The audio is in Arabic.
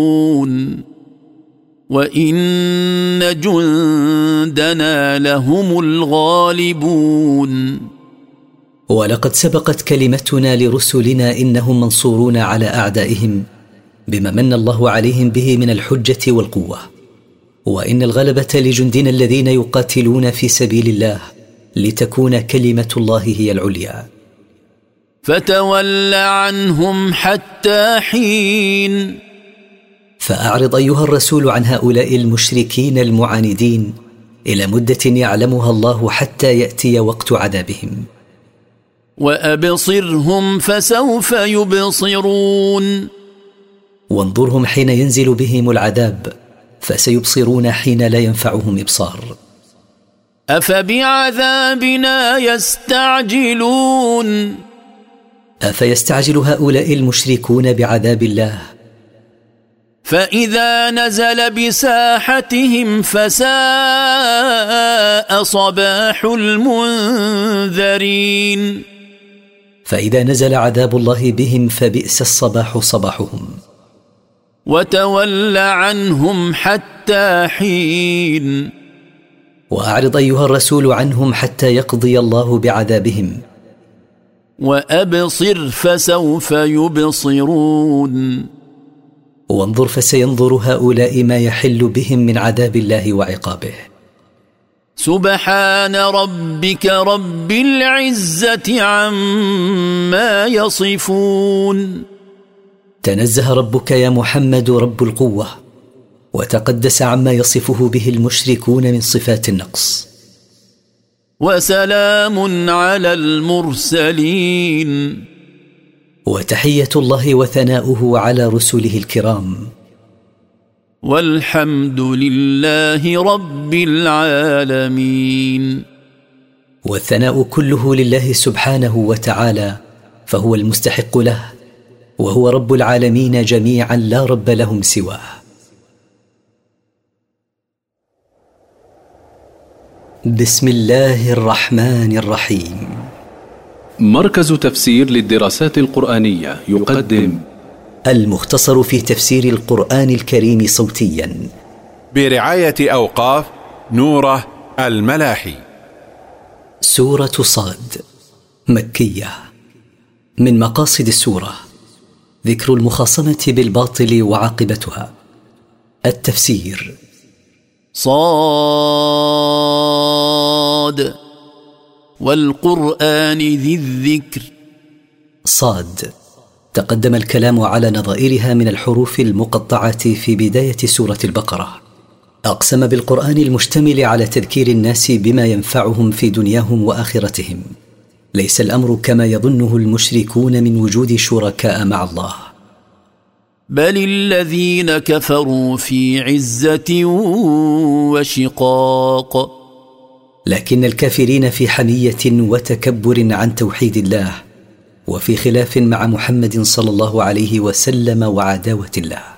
وإن جندنا لهم الغالبون. ولقد سبقت كلمتنا لرسلنا إنهم منصورون على أعدائهم بما من الله عليهم به من الحجة والقوة، وإن الغلبة لجندنا الذين يقاتلون في سبيل الله لتكون كلمة الله هي العليا. فتول عنهم حتى حين. فأعرض أيها الرسول عن هؤلاء المشركين المعاندين إلى مدة يعلمها الله حتى يأتي وقت عذابهم. وأبصرهم فسوف يبصرون. وانظرهم حين ينزل بهم العذاب فسيبصرون حين لا ينفعهم إبصار. أفبعذابنا يستعجلون. أفيستعجل هؤلاء المشركون بعذاب الله؟ فإذا نزل بساحتهم فساء صباح المنذرين. فإذا نزل عذاب الله بهم فبئس الصباح صباحهم. وتول عنهم حتى حين. وأعرض أيها الرسول عنهم حتى يقضي الله بعذابهم. وأبصر فسوف يبصرون. وانظر فسينظر هؤلاء ما يحل بهم من عذاب الله وعقابه. سبحان ربك رب العزة عما يصفون. تنزه ربك يا محمد رب القوة، وتقدس عما يصفه به المشركون من صفات النقص. وسلام على المرسلين. وتحية الله وثناؤه على رسله الكرام. والحمد لله رب العالمين. والثناء كله لله سبحانه وتعالى، فهو المستحق له، وهو رب العالمين جميعا لا رب لهم سواه. بسم الله الرحمن الرحيم. مركز تفسير للدراسات القرآنية يقدم المختصر في تفسير القرآن الكريم صوتيا برعاية أوقاف نوره الملاحي. سورة صاد مكية. من مقاصد السورة ذكر المخاصمة بالباطل وعاقبتها. التفسير. صاد والقرآن ذي الذكر. صاد تقدم الكلام على نظائرها من الحروف المقطعة في بداية سورة البقرة. أقسم بالقرآن المشتمل على تذكير الناس بما ينفعهم في دنياهم وآخرتهم. ليس الأمر كما يظنه المشركون من وجود شركاء مع الله، بل الذين كفروا في عزة وشقاق. لكن الكافرين في حمية وتكبر عن توحيد الله، وفي خلاف مع محمد صلى الله عليه وسلم وعداوة الله.